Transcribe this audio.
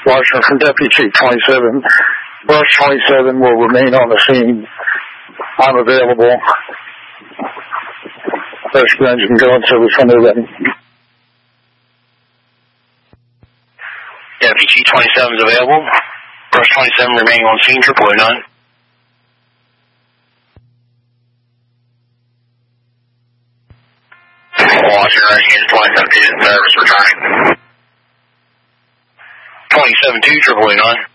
Washington from Deputy Chief 27. Brush 27 will remain on the scene. I'm available. Rescue engine going service when they're ready. Deputy Chief 27 is available. Brush 27 remaining on scene, 999. Washington Rescue engine 27 is in service, returning. 27-2, 999.